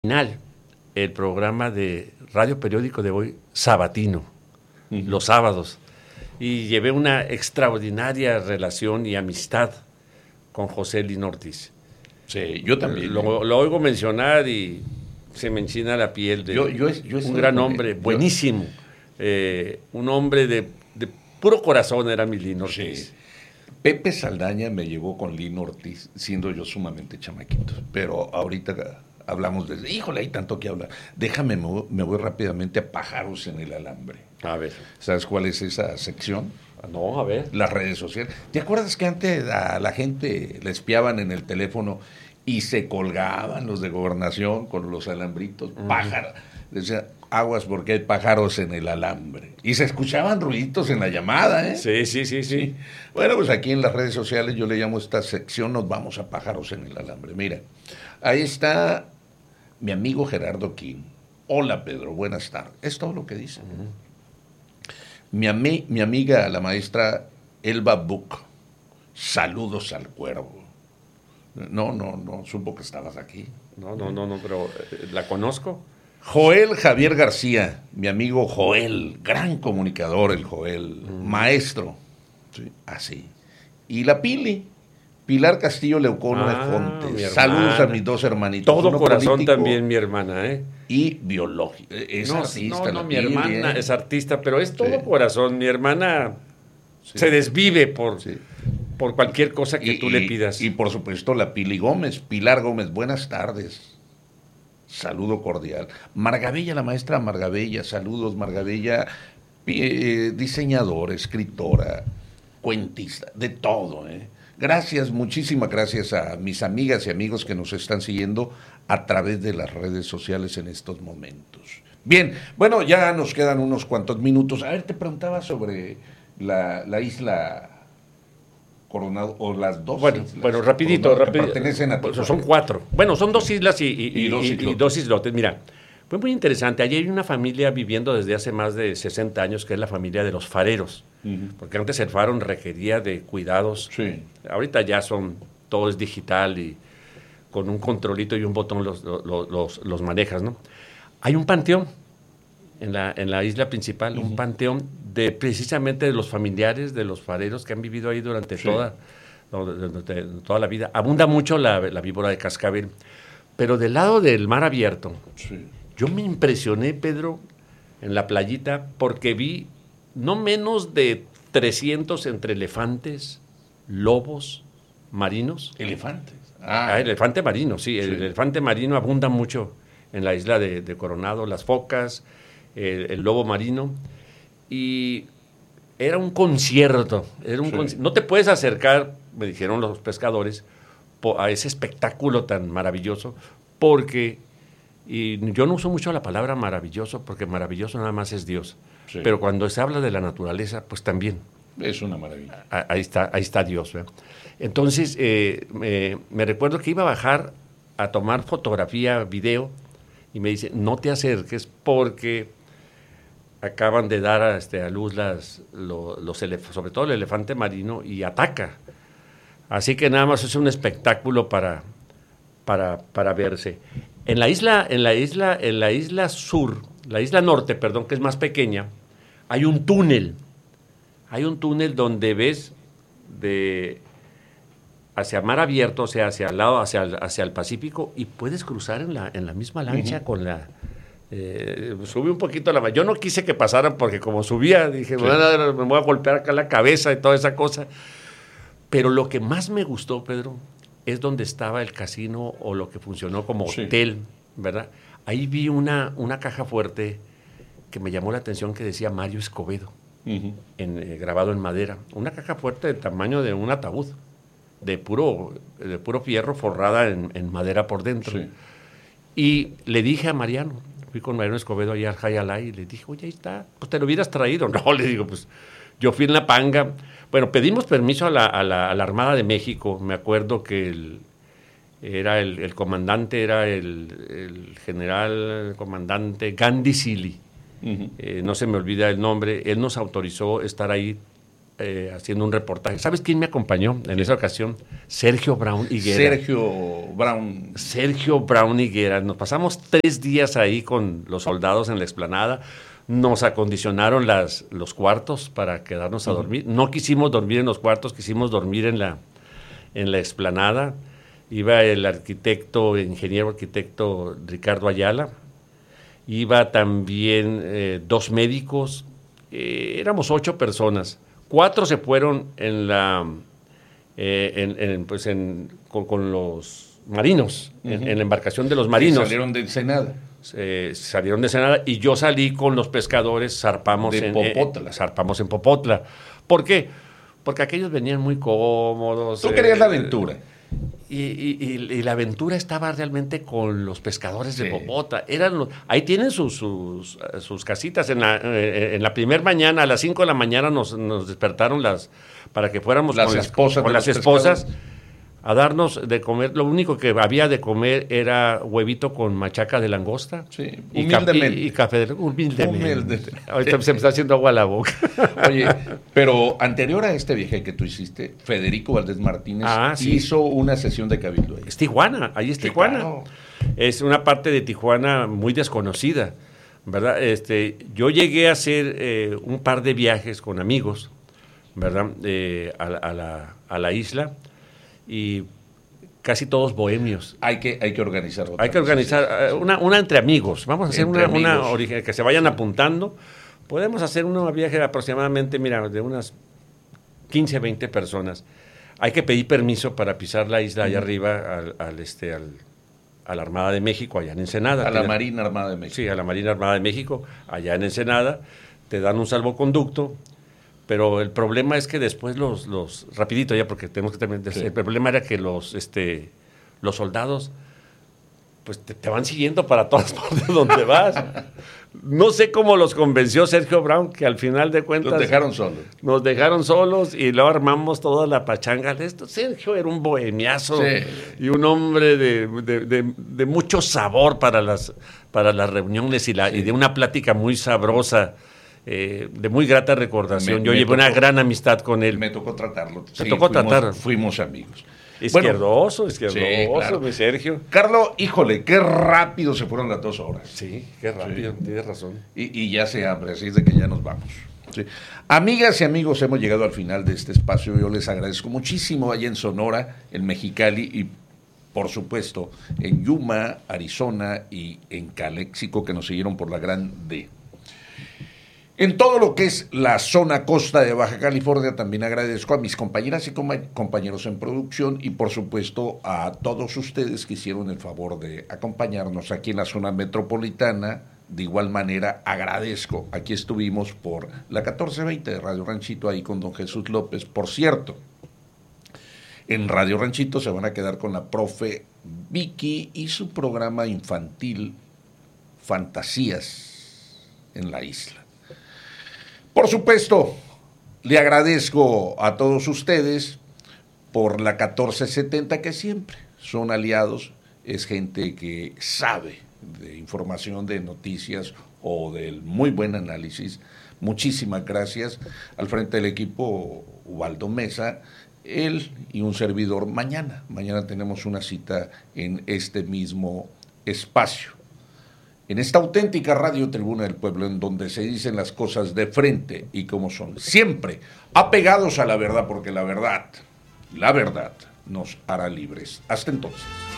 final el programa de Radio Periódico de hoy, sabatino, los sábados, y llevé una extraordinaria relación y amistad con José Lino Ortiz. Sí, yo también. Lo oigo mencionar y se me enchina la piel de un gran hombre, buenísimo, un hombre de puro corazón era mi Lino Ortiz. Sí. Pepe Saldaña me llevó con Lino Ortiz, siendo yo sumamente chamaquito, pero ahorita hablamos de, híjole, hay tanto que hablar. Déjame, me voy rápidamente a Pájaros en el Alambre. A ver. ¿Sabes cuál es esa sección? No, a ver. Las redes sociales. ¿Te acuerdas que antes a la gente le espiaban en el teléfono y se colgaban los de Gobernación con los alambritos? Pájaros. Decía, aguas porque hay pájaros en el alambre. Y se escuchaban ruiditos en la llamada, ¿eh? Sí. Bueno, pues aquí en las redes sociales yo le llamo esta sección, nos vamos a Pájaros en el Alambre. Mira, ahí está mi amigo Gerardo Quín. Hola, Pedro, buenas tardes. Es todo lo que dice. Mi amiga, la maestra Elba Buc. Saludos al cuervo. No, supo que estabas aquí. No, pero ¿la conozco? Joel Javier García, mi amigo Joel, gran comunicador el Joel, maestro, sí, así. Y la Pilar Castillo Leucono de Fontes. Saludos a mis dos hermanitos. Todo corazón también mi hermana, ¿eh? Y biológica. Es artista. No, mi hermana es artista, pero es todo corazón. Mi hermana se desvive por cualquier cosa que tú le pidas. Y por supuesto la Pili Gómez, Pilar Gómez, buenas tardes. Saludo cordial. Margabella, la maestra Margabella, saludos Margabella, diseñadora, escritora, cuentista, de todo. Gracias, muchísimas gracias a mis amigas y amigos que nos están siguiendo a través de las redes sociales en estos momentos. Bien, bueno, ya nos quedan unos cuantos minutos. A ver, te preguntaba sobre la isla Coronado, o las dos islas. Bueno, rapidito. Pertenecen a son 4. Bueno, son 2 islas y 2 islotes. Mira, fue muy interesante. Allí hay una familia viviendo desde hace más de 60 años, que es la familia de los fareros. Porque antes el faro requería de cuidados. Sí. Ahorita ya todo es digital y con un controlito y un botón los manejas, ¿no? Hay un panteón en la isla principal, un panteón precisamente de los familiares de los fareros que han vivido ahí durante toda la vida. Abunda mucho la víbora de cascabel, pero del lado del mar abierto, yo me impresioné, Pedro, en la playita, porque vi no menos de 300 entre elefantes, lobos marinos. ¿Elefantes? El elefante marino, sí. El elefante marino abunda mucho en la isla de Coronado, las focas, el lobo marino. Y era un concierto. No te puedes acercar, me dijeron los pescadores, a ese espectáculo tan maravilloso, porque, y yo no uso mucho la palabra maravilloso, porque maravilloso nada más es Dios. Sí. Pero cuando se habla de la naturaleza, pues también. Es una maravilla. Ahí está Dios, ¿verdad? Entonces, me recuerdo que iba a bajar a tomar fotografía, video, y me dice, no te acerques porque acaban de dar a luz sobre todo el elefante marino, y ataca. Así que nada más es un espectáculo para verse. En la isla sur, la isla norte, perdón, que es más pequeña, hay un túnel. Hay un túnel donde ves hacia mar abierto, o sea, hacia el lado, hacia el Pacífico, y puedes cruzar en la misma lancha con la... subí un poquito yo no quise que pasaran porque como subía dije, me voy a golpear acá la cabeza y toda esa cosa, pero lo que más me gustó, Pedro, es donde estaba el casino, o lo que funcionó como hotel, ¿verdad? Ahí vi una caja fuerte que me llamó la atención, que decía Mario Escobedo, grabado en madera, una caja fuerte del tamaño de un ataúd, de puro fierro, forrada en madera por dentro. Y le dije a Mariano, fui con Mariano Escobedo allá al Jayalay, y le dije, oye, ahí está, pues te lo hubieras traído. No, le digo, pues yo fui en la panga. Bueno, pedimos permiso a la Armada de México. Me acuerdo que el comandante era el general comandante Gandhi Sili. No se me olvida el nombre. Él nos autorizó estar ahí haciendo un reportaje. ¿Sabes quién me acompañó en esa ocasión? Sergio Brown Higuera. Sergio Brown Higuera. Nos pasamos 3 días ahí con los soldados en la explanada. Nos acondicionaron los cuartos para quedarnos a dormir. No quisimos dormir en los cuartos, quisimos dormir en la explanada. Iba el ingeniero arquitecto Ricardo Ayala. Iba también 2 médicos. Éramos 8 personas. 4 se fueron con los marinos, en la embarcación de los marinos. Salieron de Ensenada. Salieron de Ensenada y yo salí con los pescadores, zarpamos en Popotla. ¿Por qué? Porque aquellos venían muy cómodos. Tú querías la aventura. Y la aventura estaba realmente con los pescadores de Popotla. Ahí tienen sus casitas. En la primera mañana, a las 5 de la mañana, nos despertaron para que fuéramos con las esposas a darnos de comer. Lo único que había de comer era huevito con machaca de langosta. Sí, humildemente. Y café humildemente. Ahorita se me está haciendo agua a la boca. Oye, pero anterior a este viaje que tú hiciste, Federico Valdés Martínez hizo una sesión de cabildo ahí. Es Tijuana, ahí es Tijuana. Claro. Es una parte de Tijuana muy desconocida, ¿verdad? Yo llegué a hacer un par de viajes con amigos, ¿verdad? A la isla. Y casi todos bohemios. Hay que organizar otra. Hay que organizar una entre amigos. Vamos a hacer una original, que se vayan apuntando. Podemos hacer un viaje de aproximadamente, de unas 15, 20 personas. Hay que pedir permiso para pisar la isla allá arriba a la Armada de México, allá en Ensenada. A la Marina Armada de México. Sí, a la Marina Armada de México, allá en Ensenada. Te dan un salvoconducto. Pero el problema es que después rapidito ya, porque tenemos que terminar. Sí. El problema era que los soldados pues te van siguiendo para todas partes donde vas. No sé cómo los convenció Sergio Brown, que al final de cuentas... Nos dejaron solos y luego armamos toda la pachanga. Sergio era un bohemiazo y un hombre de mucho sabor para las reuniones y de una plática muy sabrosa. De muy grata recordación. Yo llevé una gran amistad con él. Me tocó tratarlo. Fuimos amigos. Izquierdoso, claro. Mi Sergio. Carlos, híjole, qué rápido se fueron las 2 horas. Sí, qué rápido, tienes razón. Y ya se abre, así es de que ya nos vamos. Sí. Amigas y amigos, hemos llegado al final de este espacio. Yo les agradezco muchísimo allá en Sonora, en Mexicali y por supuesto en Yuma, Arizona y en Calexico, que nos siguieron por la Gran D. En todo lo que es la zona costa de Baja California, también agradezco a mis compañeras y compañeros en producción y por supuesto a todos ustedes que hicieron el favor de acompañarnos aquí en la zona metropolitana. De igual manera agradezco, aquí estuvimos por la 1420 de Radio Ranchito, ahí con don Jesús López. Por cierto, en Radio Ranchito se van a quedar con la profe Vicky y su programa infantil Fantasías en la Isla. Por supuesto, le agradezco a todos ustedes por la 1470, que siempre son aliados, es gente que sabe de información, de noticias o del muy buen análisis. Muchísimas gracias. Al frente del equipo, Ubaldo Mesa, él y un servidor. Mañana tenemos una cita en este mismo espacio. En esta auténtica Radio Tribuna del Pueblo, en donde se dicen las cosas de frente y como son, siempre apegados a la verdad, porque la verdad nos hará libres. Hasta entonces.